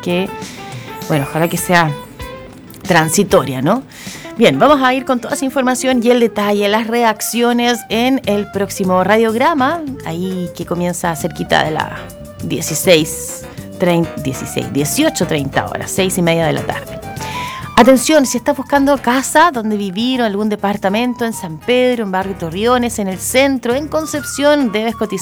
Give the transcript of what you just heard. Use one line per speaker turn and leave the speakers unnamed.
que, bueno, ojalá que sea transitoria, ¿no? Bien, vamos a ir con toda esa información y el detalle, las reacciones en el próximo radiograma, ahí que comienza cerquita de las 18:30 horas, 6:30 de la tarde. Atención, si estás buscando casa donde vivir o algún departamento en San Pedro, en Barrio Torriones, en el centro, en Concepción, debes cotizar